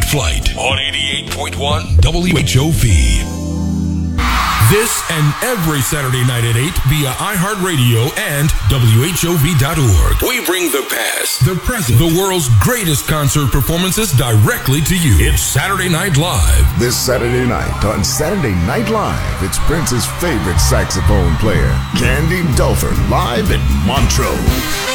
Flight on 88.1 WHOV. This and every Saturday night at 8 via iHeartRadio and WHOV.org. We bring the past, the present, the world's greatest concert performances directly to you. It's Saturday Night Live. This Saturday night on Saturday Night Live, it's Prince's favorite saxophone player, Candy Dulfer, live at Montreux.